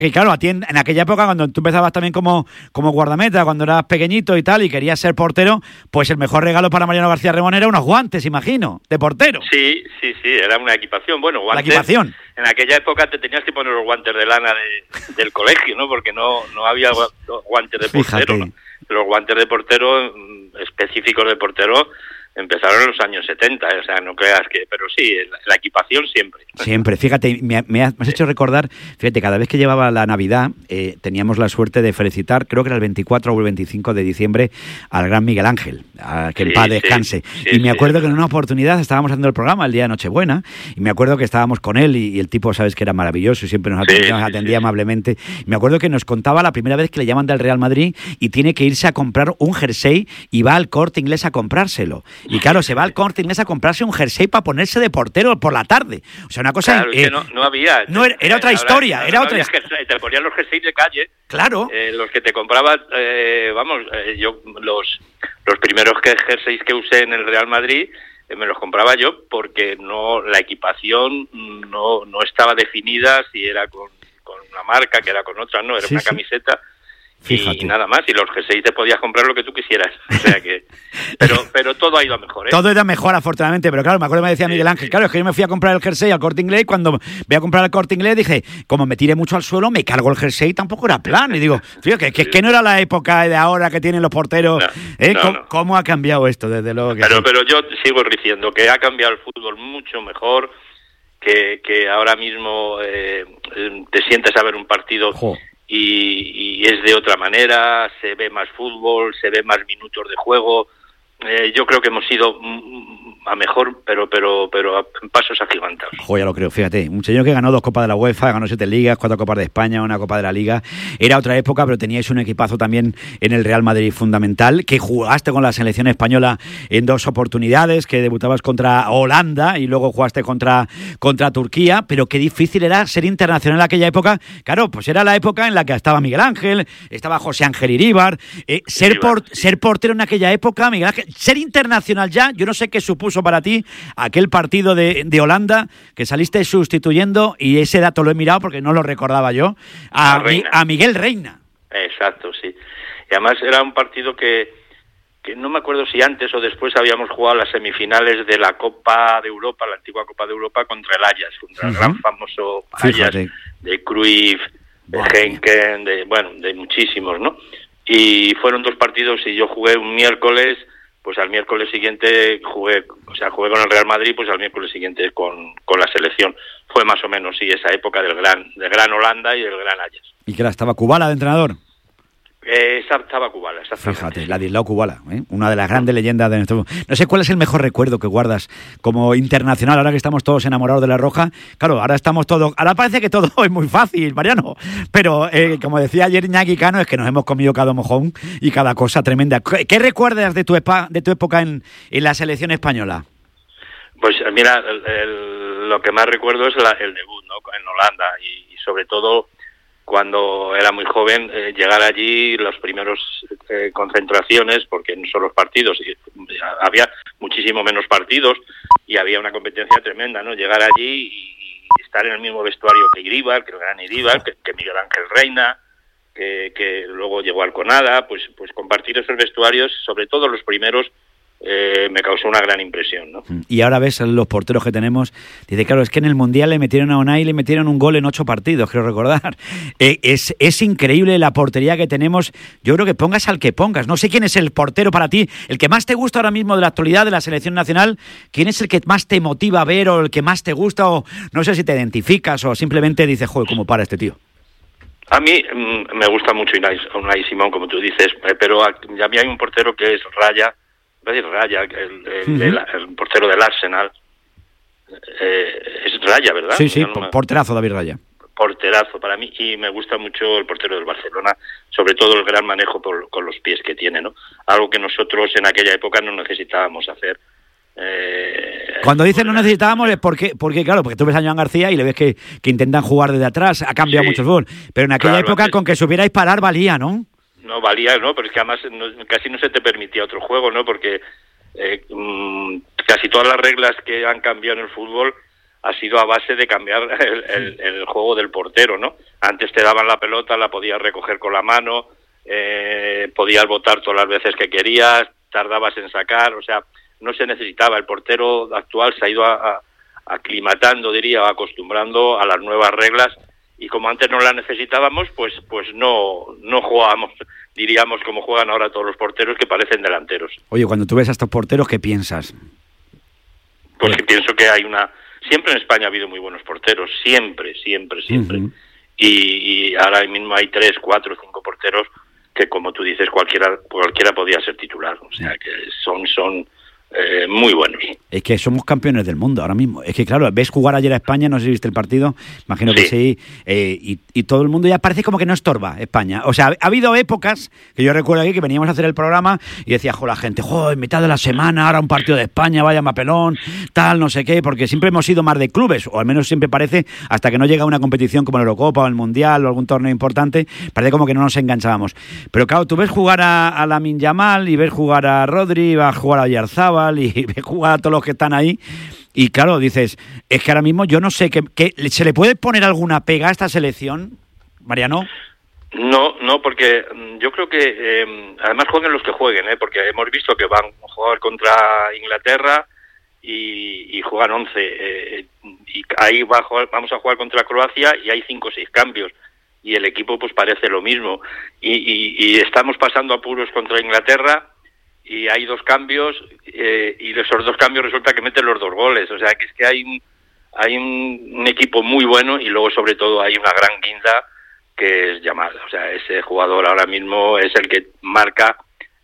Y claro, a ti en aquella época, cuando tú empezabas también como guardameta, cuando eras pequeñito y tal, y querías ser portero, pues el mejor regalo para Mariano García Remón era unos guantes, imagino, de portero. Sí, era una equipación. Bueno, guantes. La equipación. En aquella época te tenías que poner los guantes de lana del colegio, ¿no? Porque no había guantes de portero, ¿no? Los guantes de portero, específicos de portero, empezaron en los años 70, o sea, no creas que... Pero sí, la equipación siempre. Siempre, fíjate, me has hecho recordar, fíjate, cada vez que llevaba la Navidad, teníamos la suerte de felicitar, creo que era el 24 o el 25 de diciembre, al gran Miguel Ángel, que en paz descanse. Y me acuerdo que en una oportunidad estábamos haciendo el programa el día de Nochebuena, y me acuerdo que estábamos con él, y el tipo, sabes que era maravilloso, y siempre nos atendía amablemente. Y me acuerdo que nos contaba la primera vez que le llaman del Real Madrid, y tiene que irse a comprar un jersey, y va al Corte Inglés a comprárselo. Y claro, se va al Corte Inglés a comprarse un jersey para ponerse de portero por la tarde. O sea, una cosa... Claro, que no había... No, era otra historia. Te ponían los jerseys de calle. Claro. Los que te comprabas, yo los primeros jerseys que usé en el Real Madrid, me los compraba yo porque la equipación no estaba definida, si era con una marca, que era con otra, no, era una camiseta. Fíjate. Y nada más, y los jerseys te podías comprar lo que tú quisieras, o sea que... Pero todo ha ido a mejor, ¿eh? Todo ha ido a mejor, afortunadamente, pero claro, me acuerdo que me decía Miguel Ángel, claro, es que yo me fui a comprar el jersey al Corte Inglés, y cuando voy a comprar el Corte Inglés dije, como me tiré mucho al suelo, me cargo el jersey, tampoco era plan, y digo, fíjate, que no era la época de ahora que tienen los porteros, ¿Cómo ha cambiado esto, desde luego que pero yo sigo diciendo que ha cambiado el fútbol mucho mejor, que ahora mismo te sientes a ver un partido... Y es de otra manera, se ve más fútbol, se ve más minutos de juego. Yo creo que hemos ido a mejor, pero a pasos agigantados. Ya lo creo, fíjate. Un señor que ganó 2 Copas de la UEFA, ganó 7 ligas, 4 Copas de España, 1 Copa de la Liga. Era otra época, pero teníais un equipazo también en el Real Madrid fundamental, que jugaste con la selección española en 2 oportunidades, que debutabas contra Holanda y luego jugaste contra Turquía, pero qué difícil era ser internacional en aquella época. Claro, pues era la época en la que estaba Miguel Ángel, estaba José Ángel Iríbar. Ser portero en aquella época, Miguel Ángel, ser internacional ya, yo no sé qué supuso para ti aquel partido de Holanda que saliste sustituyendo, y ese dato lo he mirado porque no lo recordaba yo, a Miguel Reina. Exacto, sí. Y además era un partido que no me acuerdo si antes o después habíamos jugado las semifinales de la Copa de Europa, la antigua Copa de Europa, contra el Ajax, contra el gran famoso Ajax de Cruyff, de Henken, de muchísimos, ¿no? Y fueron 2 partidos y yo jugué un miércoles. Pues al miércoles siguiente jugué con el Real Madrid, pues al miércoles siguiente con la selección. Fue más o menos, sí, esa época del gran Holanda y del gran Ajax. ¿Y qué era? ¿Estaba Kubala de entrenador? Estaba Kubala, exactamente. Fíjate, Ladislao Kubala, una de las grandes leyendas de nuestro... No sé cuál es el mejor recuerdo que guardas como internacional, ahora que estamos todos enamorados de la Roja. Claro, ahora parece que todo es muy fácil, Mariano, pero como decía ayer Iñaki Cano, es que nos hemos comido cada mojón y cada cosa tremenda. ¿Qué recuerdas de tu época en la selección española? Pues mira, lo que más recuerdo es el debut, ¿no?, en Holanda, y sobre todo... Cuando era muy joven, llegar allí, las primeras concentraciones, porque no son los partidos, había muchísimo menos partidos y había una competencia tremenda, ¿no? Llegar allí y estar en el mismo vestuario que Iríbar, que el gran Iríbar, que Miguel Ángel Reina, que luego llegó al Conada, pues compartir esos vestuarios, sobre todo los primeros, me causó una gran impresión, ¿no? Y ahora ves los porteros que tenemos, dice, claro, es que en el Mundial le metieron a Unai, le metieron un gol en 8 partidos, creo recordar. Es increíble la portería que tenemos. Yo creo que pongas al que pongas. No sé quién es el portero para ti, el que más te gusta ahora mismo de la actualidad de la selección nacional. ¿Quién es el que más te motiva a ver, o el que más te gusta, o no sé si te identificas o simplemente dices, joder, ¿cómo para este tío? A mí me gusta mucho Unai Simón, como tú dices, pero a mí hay un portero que es Raya, el portero del Arsenal. Es Raya, ¿verdad? Sí, porterazo David Raya. Porterazo para mí, y me gusta mucho el portero del Barcelona, sobre todo el gran manejo con los pies que tiene, ¿no? Algo que nosotros en aquella época no necesitábamos hacer. Cuando dicen no necesitábamos es porque claro, porque tú ves a Joan García y le ves que intentan jugar desde atrás, ha cambiado mucho el fútbol, pero en aquella época antes, con que supierais parar valía, ¿no? No valía, ¿no? Pero es que además casi no se te permitía otro juego, ¿no? Porque casi todas las reglas que han cambiado en el fútbol ha sido a base de cambiar el juego del portero, ¿no? Antes te daban la pelota, la podías recoger con la mano, podías botar todas las veces que querías, tardabas en sacar, o sea, no se necesitaba. El portero actual se ha ido aclimatando, diría, acostumbrando a las nuevas reglas, y como antes no las necesitábamos, pues no jugábamos, diríamos, como juegan ahora todos los porteros, que parecen delanteros. Oye, cuando tú ves a estos porteros, ¿qué piensas? Pues que pienso que siempre en España ha habido muy buenos porteros, siempre. Uh-huh. Y ahora mismo hay 3, 4, 5 porteros que, como tú dices, cualquiera podía ser titular. O sea, que son muy buenos. Es que somos campeones del mundo ahora mismo. Es que, claro, ves jugar ayer a España, no sé si viste el partido, imagino que sí, y todo el mundo ya parece como que no estorba España. O sea, ha habido épocas que yo recuerdo aquí que veníamos a hacer el programa y decía, la gente, en mitad de la semana, ahora un partido de España, vaya mapelón, tal, no sé qué, porque siempre hemos sido más de clubes, o al menos siempre parece, hasta que no llega una competición como la Eurocopa o el Mundial o algún torneo importante, parece como que no nos enganchábamos. Pero claro, tú ves jugar a Lamine Yamal y ves jugar a Rodri, vas a jugar a Oyarzabal y ves jugar a todos los que están ahí, y claro, dices, es que ahora mismo yo no sé, que ¿se le puede poner alguna pega a esta selección, Mariano? No, porque yo creo que además jueguen los que jueguen, porque hemos visto que van a jugar contra Inglaterra y juegan 11, y ahí vamos a jugar contra Croacia y hay 5 o 6 cambios, y el equipo pues parece lo mismo, y estamos pasando apuros contra Inglaterra y hay 2 cambios, y de esos 2 cambios resulta que meten los 2 goles. O sea, que es que hay un equipo muy bueno, y luego sobre todo hay una gran guinda que es Yamal. O sea, ese jugador ahora mismo es el que marca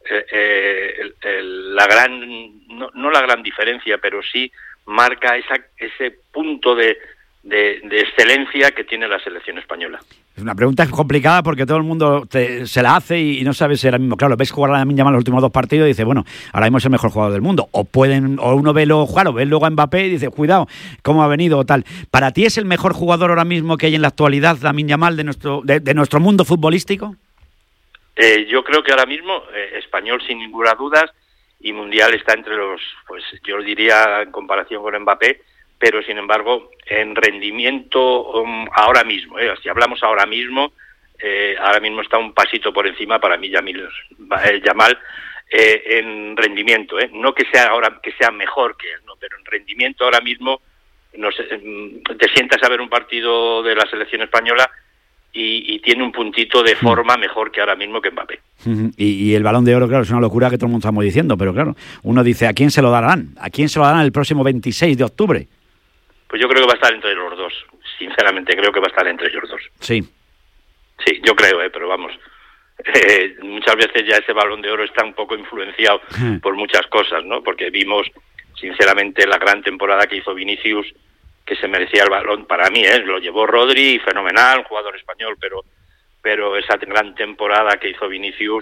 la gran, no la gran diferencia, pero sí marca ese punto de excelencia que tiene la selección española. Es una pregunta complicada porque todo el mundo se la hace y no sabe si ahora mismo, claro, ves jugar a Lamine Yamal los últimos 2 partidos y dice, bueno, ahora mismo es el mejor jugador del mundo, o uno ve luego jugar, o ve luego a Mbappé y dice, cuidado, cómo ha venido o tal. ¿Para ti es el mejor jugador ahora mismo que hay en la actualidad, Lamine Yamal, de nuestro mundo futbolístico? Yo creo que ahora mismo español sin ninguna duda, y mundial está entre los, pues yo diría en comparación con Mbappé, pero sin embargo en rendimiento ahora mismo, si hablamos ahora mismo está un pasito por encima para mí Yamal, en rendimiento, no que sea mejor que él, no, pero en rendimiento ahora mismo no sé, te sientas a ver un partido de la selección española y tiene un puntito de forma mejor que ahora mismo que Mbappé. Y el Balón de Oro, claro, es una locura que todo el mundo estamos diciendo, pero claro, uno dice, ¿a quién se lo darán? ¿A quién se lo darán el próximo 26 de octubre? Pues yo creo que va a estar entre los 2. Sinceramente, creo que va a estar entre ellos 2. Sí. Sí, yo creo, pero vamos. Muchas veces ya ese Balón de Oro está un poco influenciado por muchas cosas, ¿no? Porque vimos, sinceramente, la gran temporada que hizo Vinicius, que se merecía el balón. Para mí, lo llevó Rodri, fenomenal, jugador español, pero esa gran temporada que hizo Vinicius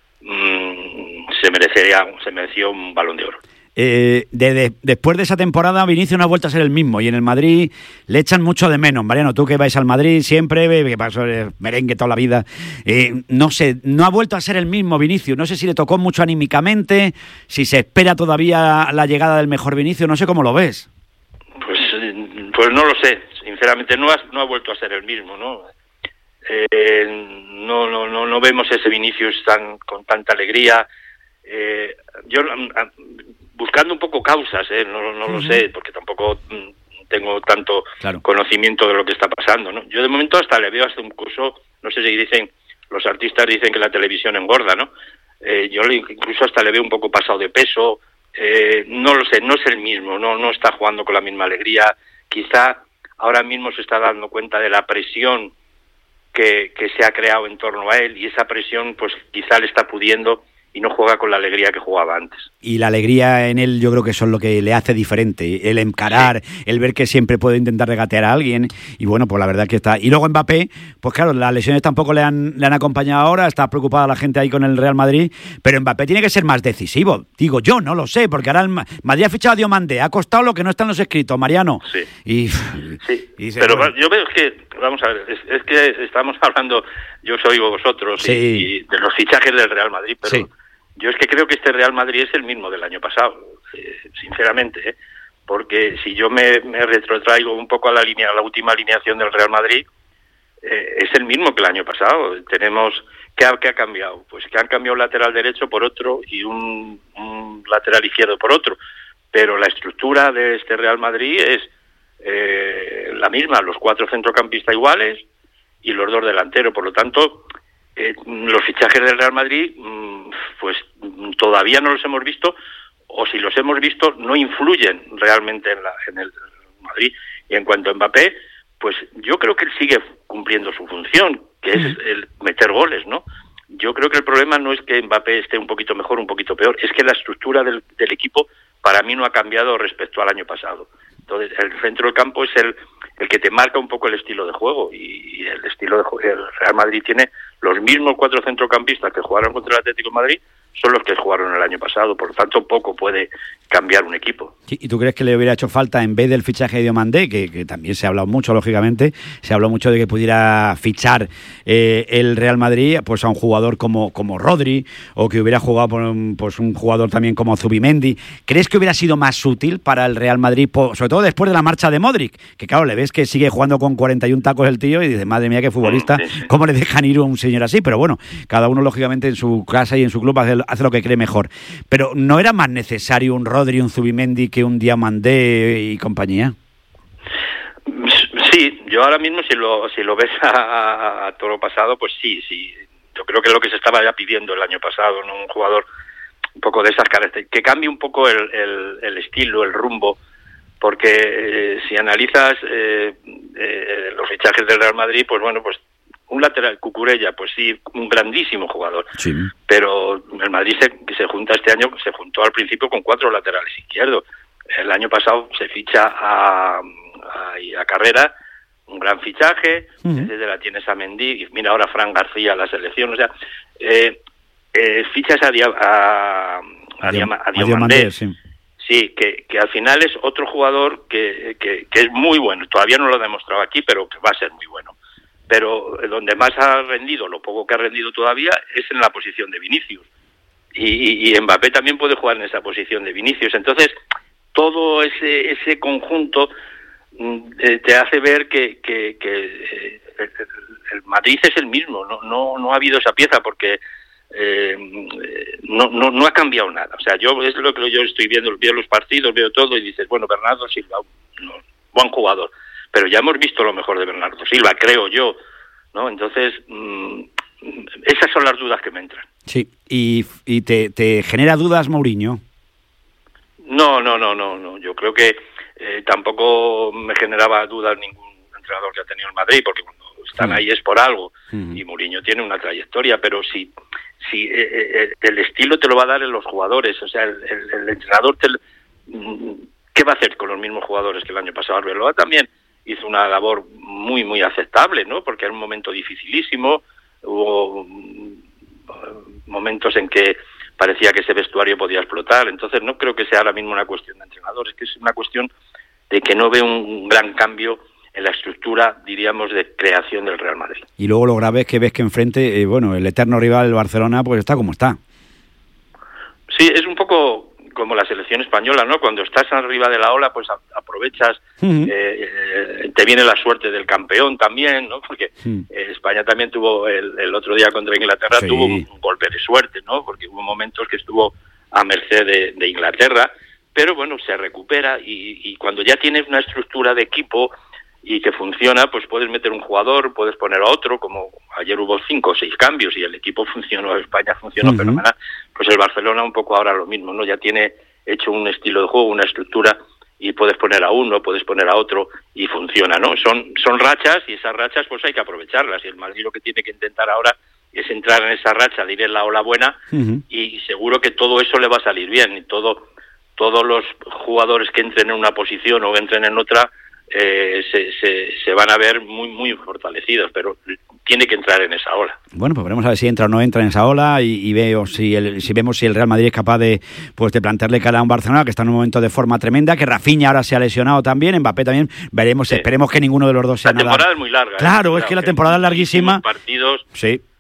se mereció un Balón de Oro. Después de esa temporada, Vinicius no ha vuelto a ser el mismo, y en el Madrid le echan mucho de menos. Mariano, tú que vais al Madrid siempre, que pasó merengue toda la vida, no sé, no ha vuelto a ser el mismo Vinicius. No sé si le tocó mucho anímicamente, si se espera todavía la llegada del mejor Vinicius, no sé cómo lo ves. Pues no lo sé, sinceramente no ha vuelto a ser el mismo, ¿no? No vemos ese Vinicius con tanta alegría. Yo buscando un poco causas, no lo sé, porque tampoco tengo tanto conocimiento de lo que está pasando, ¿no? Yo de momento hasta le veo hasta un curso, no sé si dicen, los artistas dicen que la televisión engorda, ¿no? Yo incluso hasta le veo un poco pasado de peso, no lo sé, no es el mismo, no está jugando con la misma alegría. Quizá ahora mismo se está dando cuenta de la presión que se ha creado en torno a él, y esa presión pues quizá le está pudiendo y no juega con la alegría que jugaba antes. Y la alegría en él yo creo que eso es lo que le hace diferente, el encarar, el ver que siempre puede intentar regatear a alguien, y bueno, pues la verdad que está. Y luego Mbappé, pues claro, las lesiones tampoco le han acompañado ahora, está preocupada la gente ahí con el Real Madrid, pero Mbappé tiene que ser más decisivo, digo yo, no lo sé, porque ahora el Madrid ha fichado a Diomandé, ha costado lo que no está en los escritos, Mariano. Sí. Pero yo veo que, vamos a ver, es que estamos hablando, yo soy vosotros, y de los fichajes del Real Madrid, pero yo es que creo que este Real Madrid es el mismo del año pasado, sinceramente, porque si yo me retrotraigo un poco a la última alineación del Real Madrid, es el mismo que el año pasado. ¿Qué ha cambiado? Pues que han cambiado un lateral derecho por otro y un lateral izquierdo por otro, pero la estructura de este Real Madrid es la misma, los 4 centrocampistas iguales y los 2 delanteros. Por lo tanto, los fichajes del Real Madrid pues todavía no los hemos visto, o si los hemos visto no influyen realmente en el Madrid. Y en cuanto a Mbappé, pues yo creo que él sigue cumpliendo su función, que es el meter goles, ¿no? Yo creo que el problema no es que Mbappé esté un poquito mejor, un poquito peor, es que la estructura del equipo para mí no ha cambiado respecto al año pasado. Entonces, el centro del campo es el que te marca un poco el estilo de juego, y el estilo de juego, el Real Madrid tiene los mismos 4 centrocampistas que jugaron contra el Atlético de Madrid, son los que jugaron el año pasado, por lo tanto poco puede cambiar un equipo. Sí, ¿y tú crees que le hubiera hecho falta, en vez del fichaje de Diomandé, que también se ha hablado mucho, lógicamente, se habló mucho de que pudiera fichar el Real Madrid pues a un jugador como Rodri, o que hubiera jugado por un jugador también como Zubimendi? ¿Crees que hubiera sido más útil para el Real Madrid, sobre todo después de la marcha de Modric? Que claro, le ves que sigue jugando con 41 tacos el tío y dices, madre mía, qué futbolista, sí. ¿Cómo le dejan ir a un señor así? Pero bueno, cada uno lógicamente en su casa y en su club hace lo que cree mejor. Pero ¿no era más necesario un Rodri, un Zubimendi que un Diomandé y compañía? Sí, yo ahora mismo si lo ves a todo lo pasado, pues sí. Yo creo que es lo que se estaba ya pidiendo el año pasado, ¿no? Un jugador un poco de esas características, que cambie un poco el estilo, el rumbo, porque si analizas los fichajes del Real Madrid, pues bueno, pues un lateral, Cucurella, pues sí, un grandísimo jugador, sí. Pero el Madrid se junta este año, se juntó al principio con 4 laterales izquierdos. El año pasado se ficha a Carrera, un gran fichaje, desde la tienes a Mendy, y mira ahora Fran García a la selección, o sea, fichas a Diomandé, sí, que al final es otro jugador que es muy bueno, todavía no lo ha demostrado aquí, pero que va a ser muy bueno. Pero donde más ha rendido, lo poco que ha rendido todavía, es en la posición de Vinicius. Y Mbappé también puede jugar en esa posición de Vinicius. Entonces, todo ese conjunto te hace ver que el Madrid es el mismo. No ha habido esa pieza porque no ha cambiado nada. O sea, es lo que yo estoy viendo, veo los partidos, veo todo y dices, bueno, Bernardo Silva, buen jugador. Pero ya hemos visto lo mejor de Bernardo Silva, creo yo, ¿no? Entonces, esas son las dudas que me entran. Sí, ¿y te genera dudas Mourinho? No. Yo creo que tampoco me generaba dudas ningún entrenador que ha tenido el Madrid, porque cuando están ahí es por algo, y Mourinho tiene una trayectoria, pero si el estilo te lo va a dar en los jugadores, o sea, el entrenador ¿qué va a hacer con los mismos jugadores que el año pasado? Arbeloa también hizo una labor muy, muy aceptable, ¿no? Porque era un momento dificilísimo, hubo momentos en que parecía que ese vestuario podía explotar, entonces no creo que sea ahora mismo una cuestión de entrenadores, que es una cuestión de que no veo un gran cambio en la estructura, diríamos, de creación del Real Madrid. Y luego lo grave es que ves que enfrente, el eterno rival, el Barcelona, pues está como está. Sí, es un poco como la selección española, ¿no? Cuando estás arriba de la ola, pues aprovechas, te viene la suerte del campeón también, ¿no? Porque España también tuvo, el otro día contra Inglaterra, tuvo un golpe de suerte, ¿no? Porque hubo momentos que estuvo a merced de Inglaterra, pero bueno, se recupera y cuando ya tienes una estructura de equipo y que funciona, pues puedes meter un jugador, puedes poner a otro, como ayer hubo 5 o 6 cambios y el equipo funcionó, España funcionó fenomenal, pues el Barcelona un poco ahora lo mismo, ¿no? Ya tiene hecho un estilo de juego, una estructura, y puedes poner a uno, puedes poner a otro y funciona, ¿no? Son rachas y esas rachas pues hay que aprovecharlas, y el Madrid lo que tiene que intentar ahora es entrar en esa racha de ir en la ola buena y seguro que todo eso le va a salir bien, y todos los jugadores que entren en una posición o entren en otra se van a ver muy muy fortalecidos, pero tiene que entrar en esa ola. Bueno, pues veremos a ver si entra o no entra en esa ola y vemos si el Real Madrid es capaz de plantearle cara a un Barcelona que está en un momento de forma tremenda, que Rafinha ahora se ha lesionado también, Mbappé también, veremos, esperemos que ninguno de los dos sea nada. La temporada es muy larga. Claro, es que la temporada es larguísima. Partidos. Sí.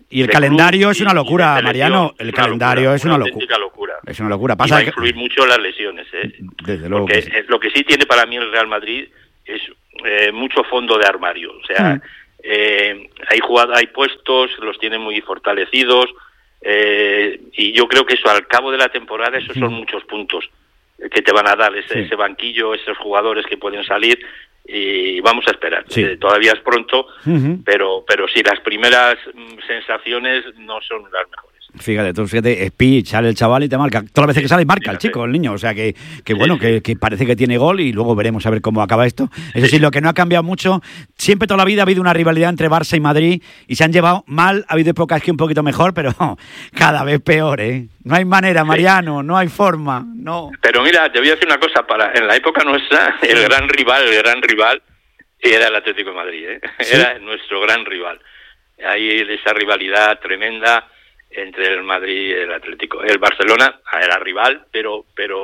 Y el calendario es una locura, Mariano. El calendario es una locura. Es una locura. Pasa y va a influir mucho las lesiones, ¿eh? Desde luego. Porque lo que sí tiene para mí el Real Madrid es mucho fondo de armario. O sea, hay puestos, los tiene muy fortalecidos, y yo creo que eso al cabo de la temporada, esos son muchos puntos que te van a dar ese banquillo, esos jugadores que pueden salir. Y vamos a esperar. Todavía es pronto, pero sí, las primeras sensaciones no son las mejores. Fíjate, speech, sale el chaval y te marca. Todas las veces que sale marca el chico, el niño. O sea, que bueno, que parece que tiene gol y luego veremos a ver cómo acaba esto. Eso sí, lo que no ha cambiado mucho, siempre toda la vida ha habido una rivalidad entre Barça y Madrid y se han llevado mal. Ha habido épocas que un poquito mejor, pero cada vez peor, ¿eh? No hay manera, Mariano, no hay forma, no. Pero mira, te voy a decir una cosa, en la época nuestra, el gran rival era el Atlético de Madrid, ¿eh? ¿Sí? Era nuestro gran rival. Hay esa rivalidad tremenda entre el Madrid y el Atlético. El Barcelona era rival, pero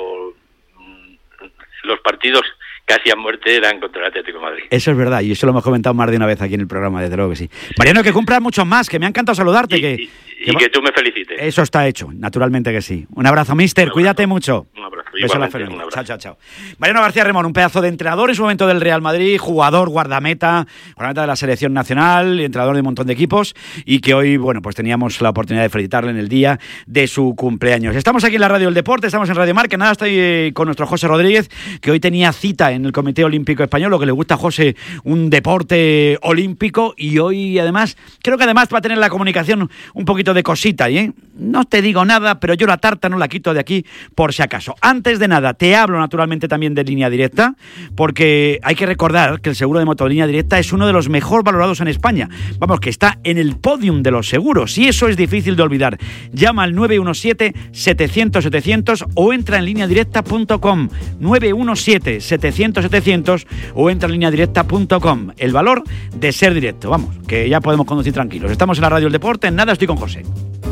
los partidos casi a muerte eran contra el Atlético de Madrid. Eso es verdad, y eso lo hemos comentado más de una vez aquí en el programa, desde luego que sí. Mariano, que cumplas muchos más, que me ha encantado saludarte. Y que tú me felicites. Eso está hecho, naturalmente que sí. Un abrazo, mister, cuídate mucho. Un abrazo. Beso a la familia. Chao. Mariano García Remón, un pedazo de entrenador en su momento del Real Madrid, jugador, guardameta de la selección nacional, entrenador de un montón de equipos, y que hoy, bueno, pues teníamos la oportunidad de felicitarle en el día de su cumpleaños. Estamos aquí en la Radio del Deporte, estamos en Radio Marca. Nada, estoy con nuestro José Rodríguez, que hoy tenía cita en el Comité Olímpico Español, lo que le gusta a José, un deporte olímpico, y hoy además, creo que además va a tener la comunicación un poquito de cosita, ¿eh? No te digo nada, pero yo la tarta no la quito de aquí por si acaso. Antes de nada, te hablo naturalmente también de Línea Directa, porque hay que recordar que el seguro de moto Línea Directa es uno de los mejor valorados en España. Vamos, que está en el podium de los seguros, y eso es difícil de olvidar. Llama al 917-700-700 o entra en lineadirecta.com. 917-700-700 o entra en lineadirecta.com. El valor de ser directo. Vamos, que ya podemos conducir tranquilos. Estamos en la Radio del Deporte, en nada estoy con José.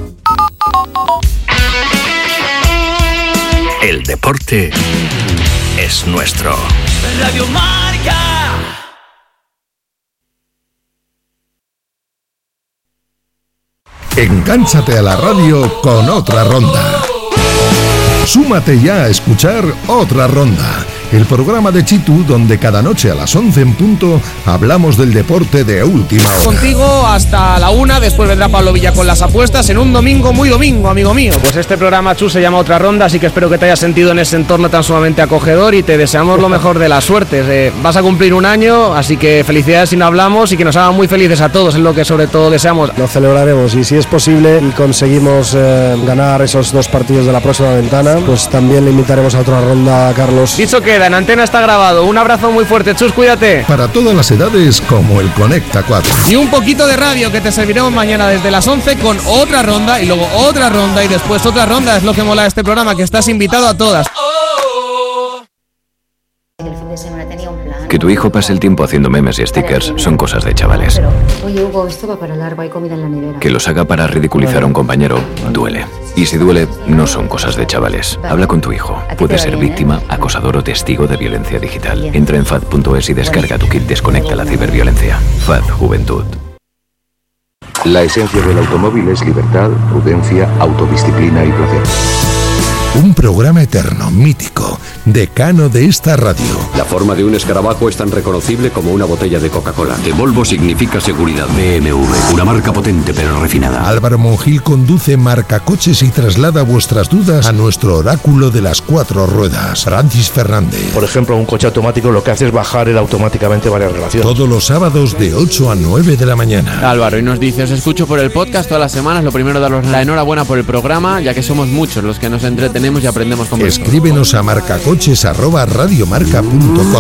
El deporte es nuestro. Radio Marca. Engánchate a la radio con Otra Ronda. Súmate ya a escuchar Otra Ronda, el programa de Chitu donde cada noche a las 11 en punto hablamos del deporte de última hora. Contigo hasta la 1, después vendrá Pablo Villa con las apuestas en un domingo muy domingo, amigo mío. Pues este programa, Chu, se llama Otra Ronda, así que espero que te hayas sentido en ese entorno tan sumamente acogedor y te deseamos lo mejor de las suertes. Vas a cumplir un año, así que felicidades si no hablamos y que nos hagan muy felices a todos, es lo que sobre todo deseamos. Lo celebraremos y si es posible y conseguimos ganar esos 2 partidos de la próxima ventana, pues también le invitaremos a Otra Ronda a Carlos. Dicho queda, en antena está grabado. Un abrazo muy fuerte, Chus, cuídate. Para todas las edades, como el Conecta 4. Y un poquito de radio que te serviremos mañana desde las 11 con Otra Ronda y luego otra ronda y después otra ronda. Es lo que mola de este programa, que estás invitado a todas. El fin de semana tenía un plan. Que tu hijo pase el tiempo haciendo memes y stickers son cosas de chavales. Pero, oye, Hugo, esto va para largo, hay comida en la nevera. Que los haga para ridiculizar a un compañero duele. Y si duele, no son cosas de chavales. Habla con tu hijo. Puede ser víctima, acosador o testigo de violencia digital. Entra en FAD.es y descarga tu kit Desconecta la ciberviolencia. FAD Juventud. La esencia del automóvil es libertad, prudencia, autodisciplina y placer. Un programa eterno, mítico, decano de esta radio. La forma de un escarabajo es tan reconocible como una botella de Coca-Cola. De Volvo significa seguridad. BMW, una marca potente pero refinada. Álvaro Monjil conduce Marcacoches y traslada vuestras dudas a nuestro oráculo de las 4 ruedas, Francis Fernández. Por ejemplo, un coche automático lo que hace es bajar él automáticamente varias relaciones. Todos los sábados de 8 a 9 de la mañana. Álvaro, y nos dice, os escucho por el podcast todas las semanas. Lo primero, daros la enhorabuena por el programa, ya que somos muchos los que nos entretenemos y aprendemos con vosotros. Escríbenos a marcacoches@radiomarca.com.